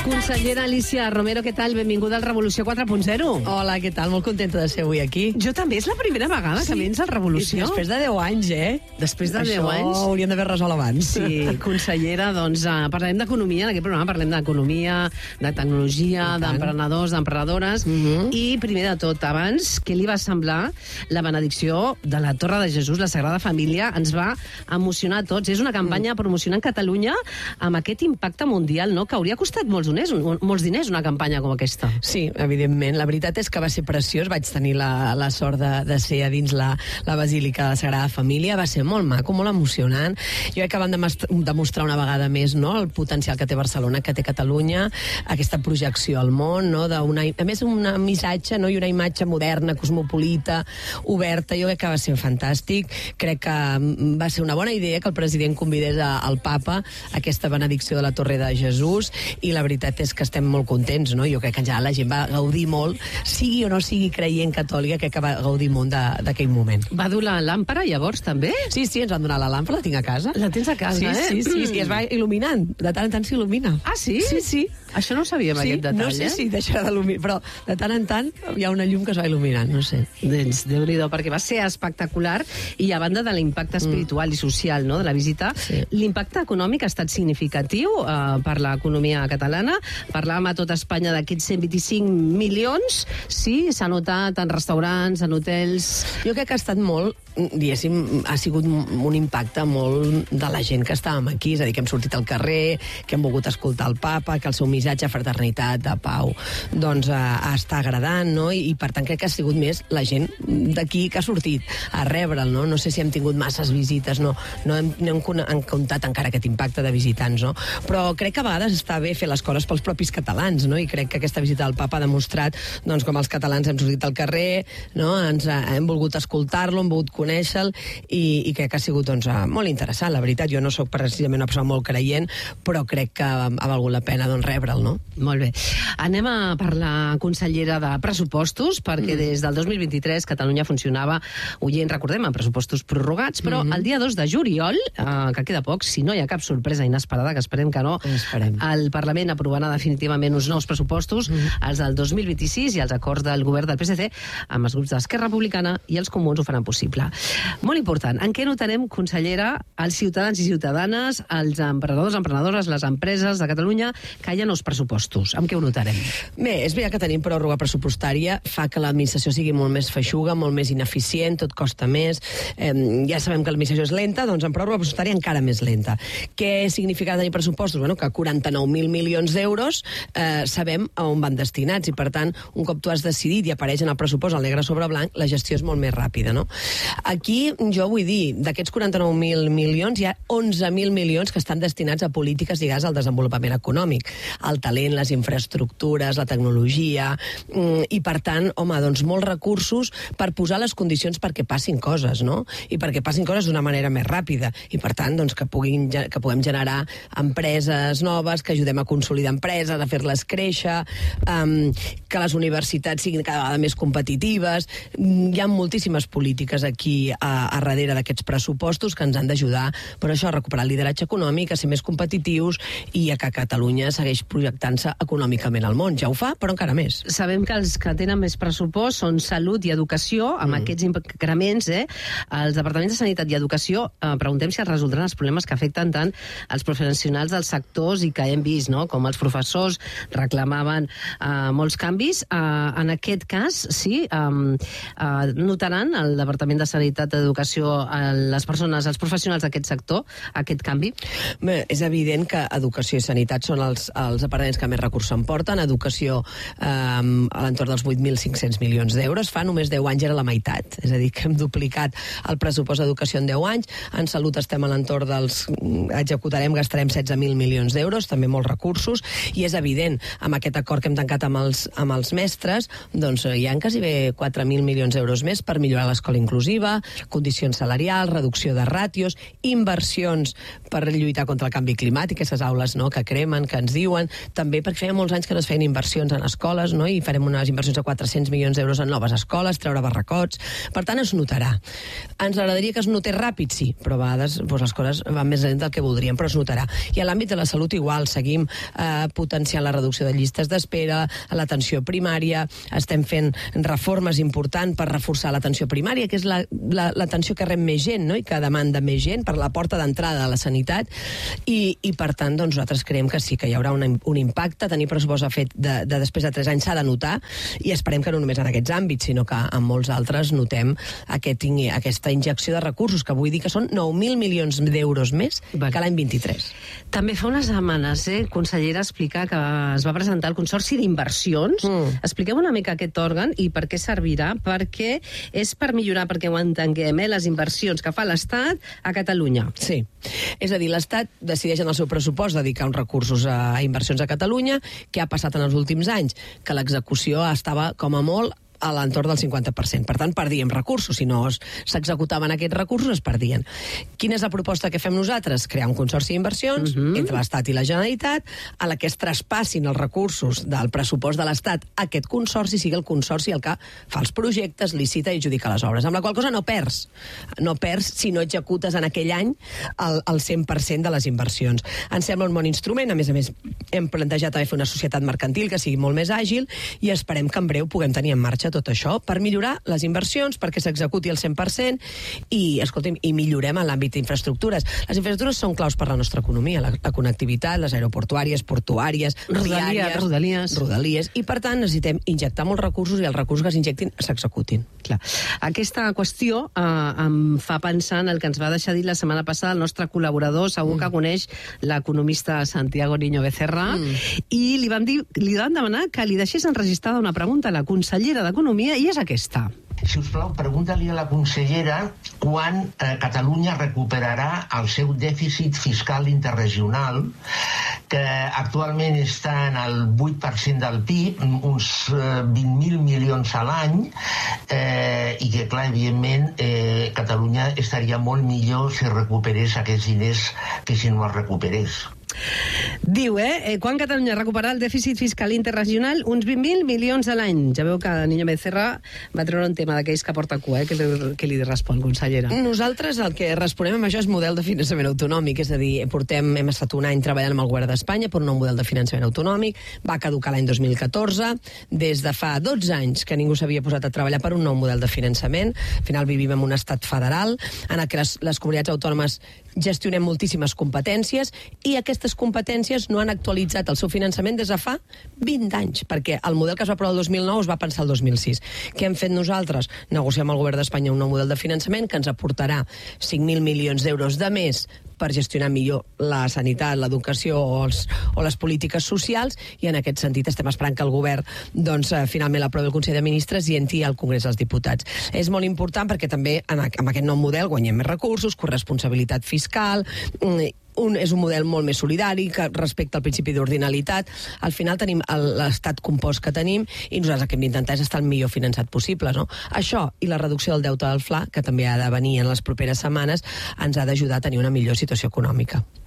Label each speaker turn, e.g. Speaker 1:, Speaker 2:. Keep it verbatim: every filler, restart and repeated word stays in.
Speaker 1: Consellera Alicia Romero, què tal? Benvinguda al Revolució quatre punt zero.
Speaker 2: Hola, què tal? Molt contenta de ser avui aquí.
Speaker 1: Jo també, és la primera vegada que vens al Revolució.
Speaker 2: I després de deu anys, eh?
Speaker 1: Després de deu anys.
Speaker 2: Això hauríem d'haver resolt abans.
Speaker 1: Sí, consellera, doncs uh, parlem d'economia, en aquest programa parlem d'economia, de tecnologia, d'emprenedors, d'emprenedores, uh -huh. i primer de tot, abans, què li va semblar la benedicció de la Torre de Jesús, la Sagrada Família? Ens va emocionar a tots. És una campanya uh -huh. promocionant Catalunya amb aquest impacte mundial, no?, que hauria costat molts diners, molts diners una campanya com aquesta.
Speaker 2: Sí, evidentment. La veritat és que va ser preciós. Vaig tenir la, la sort de, de ser a dins la, la Basílica de la Sagrada Família. Va ser molt maco, molt emocionant. Jo crec que van demostrar una vegada més, no?, el potencial que té Barcelona, que té Catalunya, aquesta projecció al món, no?, d'una, a més un missatge, no?, i una imatge moderna, cosmopolita, oberta. Jo crec que va ser fantàstic. Crec que va ser una bona idea que el president convidés a, al papa a aquesta benedicció de la Torre de Jesús, i la veritat és que estem molt contents, no? Jo crec que en general la gent va gaudir molt, sigui o no sigui creient catòlica, crec que va gaudir molt d'aquell moment.
Speaker 1: Va dur la làmpara, llavors, també?
Speaker 2: Sí, sí, ens van donar la làmpara, la tinc a casa.
Speaker 1: La tens a casa,
Speaker 2: sí,
Speaker 1: eh?
Speaker 2: Sí, sí, sí, i es va il·luminant. De tant en tant s'il·lumina.
Speaker 1: Ah, sí?
Speaker 2: Sí, sí.
Speaker 1: Això no ho sabíem,
Speaker 2: sí,
Speaker 1: aquest detall,
Speaker 2: no sé
Speaker 1: eh?
Speaker 2: si deixarà d'il·luminar, però de tant en tant hi ha una llum que es va il·luminant, no sé.
Speaker 1: Doncs, Déu-n'hi-do, perquè va ser espectacular, i a banda de l'impacte espiritual mm. i social, no?, de la visita, sí. L'impacte econòmic ha estat significatiu eh, per l'economia catalana. Parlàvem a tot Espanya d'aquests cent vint-i-cinc milions. Sí, s'ha notat en restaurants, en hotels.
Speaker 2: Jo crec que ha estat molt, diguéssim, ha sigut un impacte molt de la gent que estàvem aquí, és a dir, que hem sortit al carrer, que hem volgut escoltar el papa, que el seu missatge de fraternitat, de pau, doncs eh, està agradant, no? I, i per tant crec que ha sigut més la gent d'aquí que ha sortit a rebre'l, no? No sé si hem tingut masses visites, no, no hem, no hem comptat encara aquest impacte de visitants, no? Però crec que a vegades està bé fer les coses pels propis catalans, no? I crec que aquesta visita del papa ha demostrat, doncs, com els catalans hem sortit al carrer, no? Ens hem volgut escoltar-lo, hem volgut conèixer-lo, i, i crec que ha sigut, doncs, molt interessant, la veritat. Jo no sóc precisament una persona molt creient, però crec que ha valgut la pena, doncs, rebre'l, no?
Speaker 1: Molt bé. Anem a parlar, consellera, de pressupostos, perquè mm. des del dos mil vint-i-tres Catalunya funcionava, oient, recordem, amb pressupostos prorrogats, però mm -hmm. el dia dos de juliol, eh, que queda poc, si no hi ha cap sorpresa inesperada, que esperem que no,
Speaker 2: esperem.
Speaker 1: el Parlament aprovarà definitivament uns nous pressupostos, mm -hmm. els del dos mil vint-i-sis, i els acords del govern del P S C amb els grups d'Esquerra Republicana i els comuns ho faran possible. Molt important. En què notarem, consellera, els ciutadans i ciutadanes, els emprenedors, emprenedores, les empreses de Catalunya, que hi ha nous pressupostos? Amb què ho notarem?
Speaker 2: Bé, és veritat que tenim pròrroga pressupostària, fa que l'administració sigui molt més feixuga, molt més ineficient, tot costa més. Eh, ja sabem que l'administració és lenta, doncs amb pròrroga pressupostària encara més lenta. Què significa tenir pressupostos? Bueno, que quaranta-nou mil milions d'euros eh, sabem a on van destinats, i per tant, un cop tu has decidit i apareix en el pressupost el negre sobre blanc, la gestió és molt més ràpida, no? Aquí, jo vull dir, d'aquests quaranta-nou mil milions, hi ha onze mil milions que estan destinats a polítiques lligades al desenvolupament econòmic, al talent, les infraestructures, la tecnologia, i per tant, home, doncs molts recursos per posar les condicions perquè passin coses, no? I perquè passin coses d'una manera més ràpida, i per tant, doncs, que, puguin, que puguem generar empreses noves, que ajudem a consolidar empreses, a fer-les créixer, um, que les universitats siguin cada vegada més competitives. Hi ha moltíssimes polítiques aquí a, a darrere d'aquests pressupostos que ens han d'ajudar, per això, a recuperar el lideratge econòmic, a ser més competitius i a que Catalunya segueix projectant-se econòmicament al món. Ja ho fa, però encara més.
Speaker 1: Sabem que els que tenen més pressupost són salut i educació, amb mm. aquests increments, eh? Els departaments de Sanitat i Educació, eh, preguntem si es resoldran els problemes que afecten tant els professionals dels sectors i que hem vist, no?, com els professors reclamaven eh, molts canvis. Eh, en aquest cas, sí, eh, eh, notaran el Departament de Sanitat i Educació, eh, les persones, els professionals d'aquest sector, aquest canvi?
Speaker 2: Bé, és evident que Educació i Sanitat són els, els departaments que més recursos emporten. Educació eh, a l'entorn dels vuit mil cinc-cents milions d'euros. Fa només deu anys era la meitat. És a dir, que hem duplicat el pressupost d'educació en deu anys. En salut estem a l'entorn dels... executarem, gastarem setze mil milions d'euros, també molts recursos, i és evident, amb aquest acord que hem tancat amb els, amb els mestres, doncs hi ha quasi bé quatre mil milions d'euros més per millorar l'escola inclusiva, condicions salarials, reducció de ràtios, inversions per lluitar contra el canvi climàtic, aquestes aules, no?, que cremen, que ens diuen, també perquè feia molts anys que no es feien inversions en escoles, no?, i farem unes inversions de quatre-cents milions d'euros en noves escoles, treure barracots. Per tant, es notarà. Ens agradaria que es notés ràpid, sí, però a vegades doncs, les coses van més lent del que voldríem, però es notarà. I a l'àmbit de la salut igual, seguim eh, eh, potenciant la reducció de llistes d'espera, a l'atenció primària, estem fent reformes importants per reforçar l'atenció primària, que és l'atenció la, la, que rep més gent, no? I que demanda més gent per la porta d'entrada de la sanitat, i, i per tant, doncs, nosaltres creiem que sí, que hi haurà un, un impacte. Tenir pressupost fet de, de després de tres anys s'ha de notar, i esperem que no només en aquests àmbits, sinó que en molts altres notem aquest, aquesta injecció de recursos, que vull dir que són nou mil milions d'euros més vale. Que l'any vint-i-tres.
Speaker 1: També fa unes setmanes, eh, consellera, explicar que es va presentar el Consorci d'Inversions. Mm. Expliqueu una mica aquest òrgan i per què servirà, perquè és per millorar, perquè ho entenguem, eh, les inversions que fa l'Estat a Catalunya.
Speaker 2: Sí. És a dir, l'Estat decideix en el seu pressupost dedicar uns recursos a inversions a Catalunya. Què ha passat en els últims anys? Que l'execució estava, com a molt, a l'entorn del cinquanta per cent. Per tant, perdíem recursos. Si no s'executaven aquests recursos, es perdien. Quina és la proposta que fem nosaltres? Crear un consorci d'inversions uh -huh. entre l'Estat i la Generalitat, a la que es traspassin els recursos del pressupost de l'Estat a aquest consorci, sigui el consorci el que fa els projectes, licita i adjudica les obres. Amb la qual cosa no perds. No perds si no executes en aquell any el, el cent per cent de les inversions. Ens sembla un bon instrument. A més a més, hem plantejat també fer una societat mercantil que sigui molt més àgil i esperem que en breu puguem tenir en marxa tot això per millorar les inversions, perquè s'executi el cent per cent i, escolti'm, i millorem en l'àmbit d'infraestructures. Les infraestructures són claus per la nostra economia, la, la connectivitat, les aeroportuàries, portuàries,
Speaker 1: rodalies, rodalies.
Speaker 2: rodalies, i per tant necessitem injectar molts recursos i els recursos que s'injectin s'executin.
Speaker 1: Clar. Aquesta qüestió eh, em fa pensar en el que ens va deixar dir la setmana passada el nostre col·laborador, segur mm. que coneix l'economista Santiago Niño Becerra, mm. i li van, dir, li van demanar que li deixés enregistrada una pregunta a la consellera d'Economia, i és aquesta.
Speaker 3: Si us plau, pregunta-li a la consellera quan eh, Catalunya recuperarà el seu dèficit fiscal interregional, que actualment està en el vuit per cent del P I B, uns eh, vint mil milions a l'any, eh, i que, clar, evidentment, eh, Catalunya estaria molt millor si recuperés aquests diners que si no els recuperés.
Speaker 1: Diu, eh? Quan Catalunya recuperarà el dèficit fiscal interregional? Uns vint mil milions a l'any. Ja veu que Niño Becerra va treure un tema d'aquells que porta cua, eh? Que li, que li respon, consellera.
Speaker 2: Nosaltres el que responem amb això és model de finançament autonòmic, és a dir, portem, hem estat un any treballant amb el govern d'Espanya per un nou model de finançament autonòmic, va caducar l'any dos mil catorze, des de fa dotze anys que ningú s'havia posat a treballar per un nou model de finançament. Al final vivim en un estat federal, en el que les, les comunitats autònomes gestionem moltíssimes competències i aquestes competències no han actualitzat el seu finançament des de fa vint anys, perquè el model que es va aprovar el dos mil nou es va pensar el dos mil sis. Què hem fet nosaltres? Negociar amb el govern d'Espanya un nou model de finançament que ens aportarà cinc mil milions d'euros de més per gestionar millor la sanitat, l'educació o, els, o les polítiques socials, i en aquest sentit estem esperant que el govern doncs, finalment l'aprovi el Consell de Ministres i entri al Congrés dels Diputats. És molt important perquè també en, amb aquest nou model guanyem més recursos, corresponsabilitat fiscal, un, és un model molt més solidari, que respecta el principi d'ordinalitat. Al final tenim l'estat compost que tenim i nosaltres el que hem d'intentar és estar el millor finançat possible. No? Això i la reducció del deute del F L A, que també ha de venir en les properes setmanes, ens ha d'ajudar a tenir una millor situació econòmica.